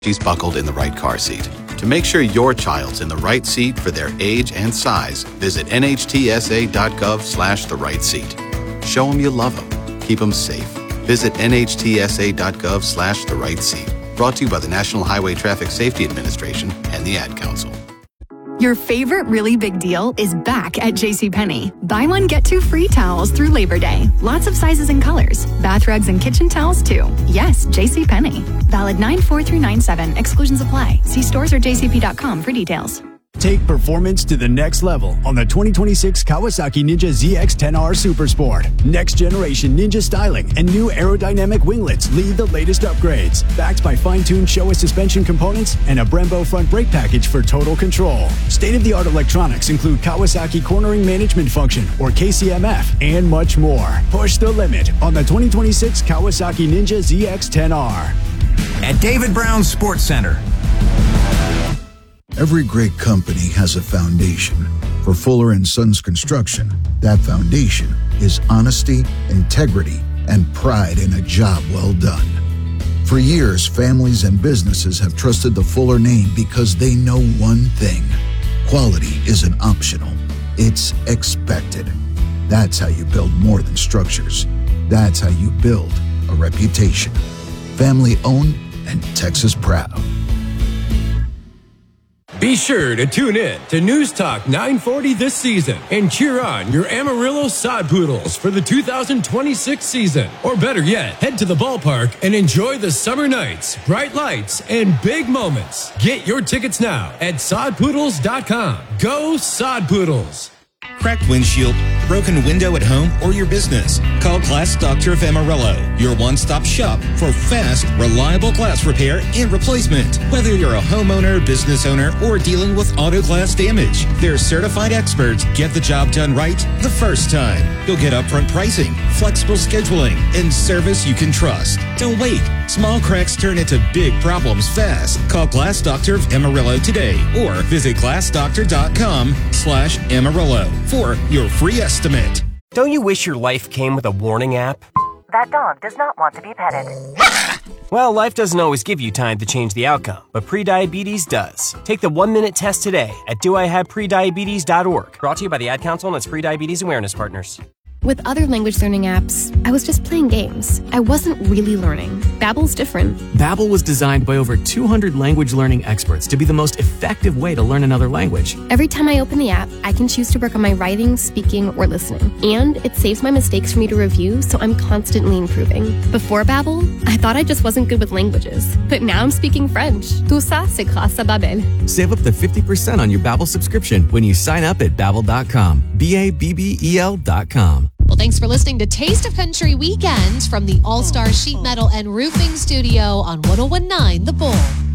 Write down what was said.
She's buckled in the right car seat. To make sure your child's in the right seat for their age and size, visit nhtsa.gov/the right seat. Show them you love them. Keep them safe. Visit nhtsa.gov/the right seat. Brought to you by the National Highway Traffic Safety Administration and the Ad Council. Your favorite really big deal is back at JCPenney. Buy one, get two free towels through Labor Day. Lots of sizes and colors. Bath rugs and kitchen towels, too. Yes, JCPenney. Valid 9/4 through 9/7. Exclusions apply. See stores or jcp.com for details. Take performance to the next level on the 2026 Kawasaki Ninja ZX-10R Supersport. Next generation Ninja styling and new aerodynamic winglets lead the latest upgrades. Backed by fine-tuned Showa suspension components and a Brembo front brake package for total control. State-of-the-art electronics include Kawasaki Cornering Management Function, or KCMF, and much more. Push the limit on the 2026 Kawasaki Ninja ZX-10R. At David Brown Sports Center. Every great company has a foundation. For Fuller & Sons Construction, that foundation is honesty, integrity, and pride in a job well done. For years, families and businesses have trusted the Fuller name because they know one thing: quality isn't optional, it's expected. That's how you build more than structures. That's how you build a reputation. Family owned and Texas proud. Be sure to tune in to News Talk 940 this season and cheer on your Amarillo Sod Poodles for the 2026 season. Or better yet, head to the ballpark and enjoy the summer nights, bright lights, and big moments. Get your tickets now at sodpoodles.com. Go Sod Poodles! Cracked windshield, broken window at home or your business? Call Glass Doctor of Amarillo, your one-stop shop for fast, reliable glass repair and replacement. Whether you're a homeowner, business owner, or dealing with auto glass damage, their certified experts get the job done right the first time. You'll get upfront pricing, flexible scheduling, and service you can trust. Don't wait. Small cracks turn into big problems fast. Call Glass Doctor of Amarillo today or visit glassdoctor.com/Amarillo for your free estimate. Don't you wish your life came with a warning app? That dog does not want to be petted. Well, life doesn't always give you time to change the outcome, but prediabetes does. Take the 1-minute test today at doihaveprediabetes.org. Brought to you by the Ad Council and its Prediabetes Awareness Partners. With other language learning apps, I was just playing games. I wasn't really learning. Babbel's different. Babbel was designed by over 200 language learning experts to be the most effective way to learn another language. Every time I open the app, I can choose to work on my writing, speaking, or listening. And it saves my mistakes for me to review, so I'm constantly improving. Before Babbel, I thought I just wasn't good with languages. But now I'm speaking French. Tout ça, c'est grâce à Babbel. Save up to 50% on your Babbel subscription when you sign up at Babbel.com. BABBEL.com. Well, thanks for listening to Taste of Country Weekend from the All-Star Sheet Metal and Roofing Studio on 101.9 The Bull.